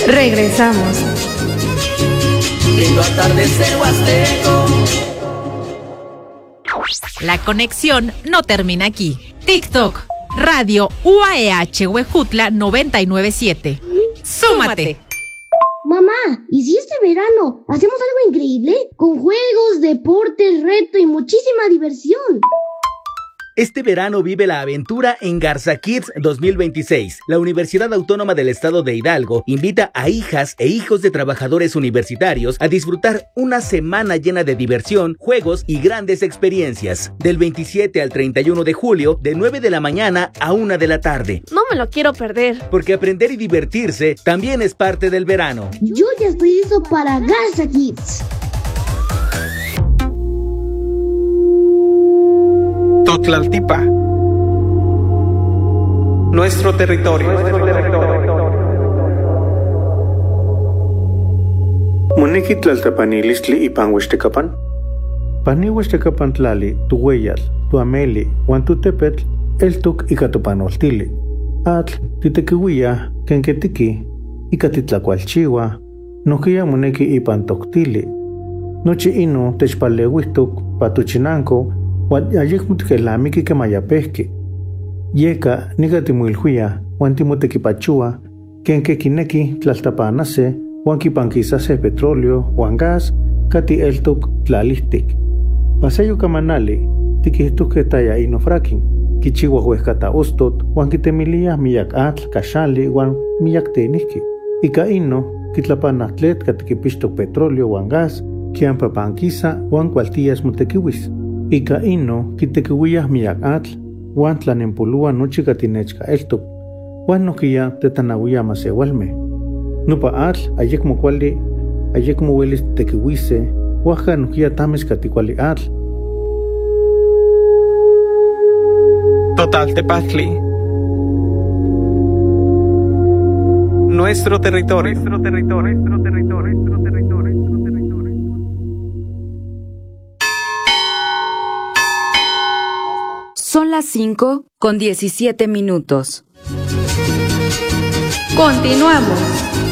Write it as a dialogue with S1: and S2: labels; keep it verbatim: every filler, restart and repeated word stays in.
S1: Regresamos.
S2: Lindo atardecer huasteco.
S3: La conexión no termina aquí. TikTok, Radio U A E H Huejutla noventa y nueve punto siete. ¡Súmate!
S4: Mamá, ¿y si este verano hacemos algo increíble? Con juegos, deportes, reto y muchísima diversión.
S5: Este verano vive la aventura en Garza Kids dos mil veintiséis. La Universidad Autónoma del Estado de Hidalgo invita a hijas e hijos de trabajadores universitarios a disfrutar una semana llena de diversión, juegos y grandes experiencias. Del veintisiete al treinta y uno de julio, de nueve de la mañana a una de la tarde.
S6: No me lo quiero perder.
S5: Porque aprender y divertirse también es parte del verano.
S4: Yo ya estoy listo para Garza Kids.
S7: Totlaltipa, nuestro territorio.
S8: Moneki tlaltapanilistli ipan Huixtecapan. Pani Huixtecapan tlali, tuweyal, tuameli, huan tutepetl, eltuk ika tupanoltili. Atl titekiuia, kenketiki, ika titlakualchiua, nohkia moneki ipan toktili. Nochi ino techpaleuihtuk patuchinanko, Wan ayekmut kelamiki ke mayapehki. Yeka nika timuilhuia, wan timotekipachua, kenke kineki tlaltapanase, wan kipankisase petróleo, wan gas, kati eltuk tlalihtik. Pasayo kamanali, tikihtuk ketaya ino fracking, kichiwa huescata ostot, wan kitemilia miyak atl, kashali, wan miyak tenihki. Ika ino, kitlapanatlet katikipishtok petróleo, wan gas, kian papankisa, wan kualtias mutekiwis. Ika ino, kitekiwiyah miyak atl, wan tlanempolua nochi katinechka eltok, wan nokia tetanawia masewalme. Nupa atl, ayekmo kuali, ayekmo welis tekiwise, waja nokia tamis katikuali atl.
S7: Totaltepaztli, nuestro territorio. Nuestro territorio, nuestro territorio, nuestro territorio, nuestro territorio.
S1: Son las cinco con diecisiete minutos. Continuamos.